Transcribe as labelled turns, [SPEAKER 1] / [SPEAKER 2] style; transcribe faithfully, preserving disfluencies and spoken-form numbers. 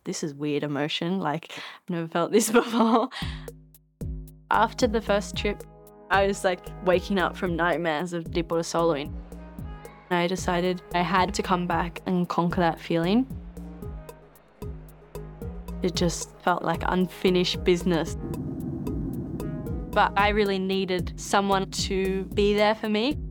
[SPEAKER 1] this is weird emotion. Like, I've never felt this before. After the first trip, I was like waking up from nightmares of deep water soloing. I decided I had to come back and conquer that feeling. It just felt like unfinished business. But I really needed someone to be there for me.